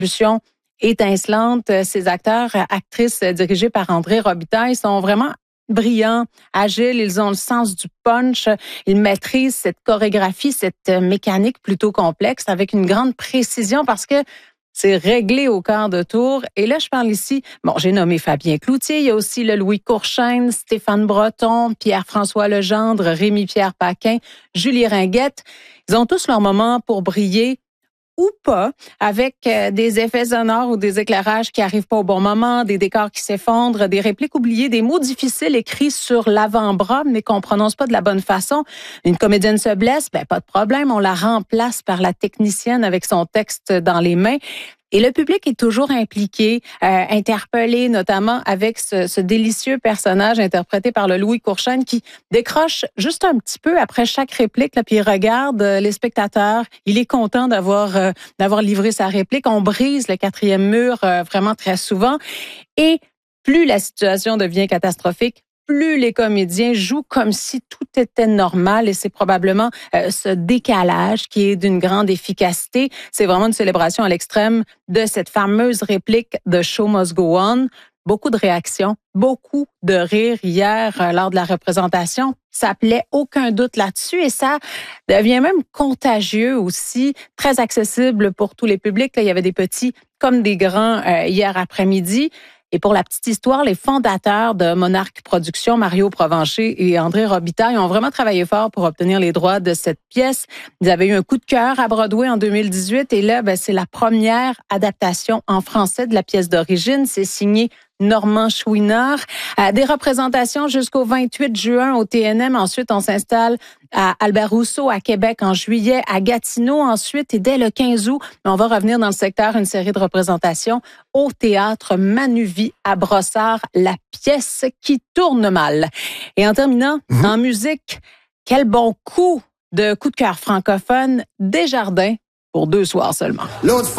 distribution étincelante. Ces acteurs, actrices dirigés par André Robitaille sont vraiment brillants, agiles, ils ont le sens du punch, ils maîtrisent cette chorégraphie, cette mécanique plutôt complexe avec une grande précision parce que c'est réglé au quart de tour. Et là, je parle ici, j'ai nommé Fabien Cloutier, il y a aussi le Louis Courchaine, Stéphane Breton, Pierre-François Legendre, Rémi-Pierre Paquin, Julie Ringuette. Ils ont tous leur moment pour briller ou pas, avec des effets sonores ou des éclairages qui arrivent pas au bon moment, des décors qui s'effondrent, des répliques oubliées, des mots difficiles écrits sur l'avant-bras, mais qu'on prononce pas de la bonne façon. Une comédienne se blesse, pas de problème, on la remplace par la technicienne avec son texte dans les mains. Et le public est toujours impliqué, interpellé, notamment avec ce délicieux personnage interprété par le Louis Courchaine qui décroche juste un petit peu après chaque réplique, là, puis il regarde les spectateurs. Il est content d'avoir livré sa réplique. On brise le quatrième mur vraiment très souvent. Et plus la situation devient catastrophique, plus les comédiens jouent comme si tout était normal et c'est probablement ce décalage qui est d'une grande efficacité. C'est vraiment une célébration à l'extrême de cette fameuse réplique de Show Must Go On. Beaucoup de réactions, beaucoup de rires hier lors de la représentation. Ça plaît, aucun doute là-dessus et ça devient même contagieux aussi, très accessible pour tous les publics. Là, il y avait des petits comme des grands hier après-midi. Et pour la petite histoire, les fondateurs de Monarque Productions, Mario Provencher et André Robitaille, ont vraiment travaillé fort pour obtenir les droits de cette pièce. Ils avaient eu un coup de cœur à Broadway en 2018 et là, c'est la première adaptation en français de la pièce d'origine. C'est signé Normand Chouinard. Des représentations jusqu'au 28 juin au TNM. Ensuite, on s'installe à Albert Rousseau à Québec en juillet, à Gatineau ensuite et dès le 15 août, on va revenir dans le secteur, une série de représentations au théâtre Manuvie à Brossard, la pièce qui tourne mal. Et en terminant, en musique, quel bon coup de cœur francophone, Desjardins pour 2 soirs seulement.